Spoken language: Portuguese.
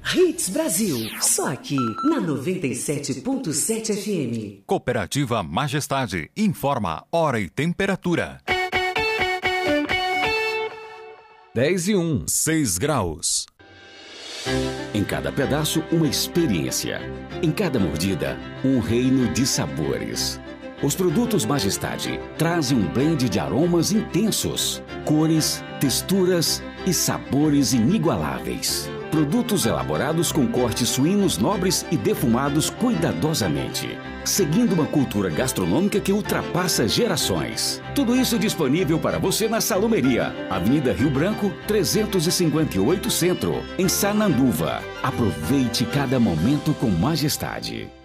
Hits Brasil, só aqui na 97.7 FM. Cooperativa Majestade informa hora e temperatura. 10:01, 6 graus. Em cada pedaço, uma experiência. Em cada mordida, um reino de sabores. Os produtos Majestade trazem um blend de aromas intensos, cores, texturas e sabores inigualáveis. Produtos elaborados com cortes suínos nobres e defumados cuidadosamente, seguindo uma cultura gastronômica que ultrapassa gerações. Tudo isso disponível para você na Salumeria, Avenida Rio Branco, 358 Centro, em Sananduva. Aproveite cada momento com Majestade.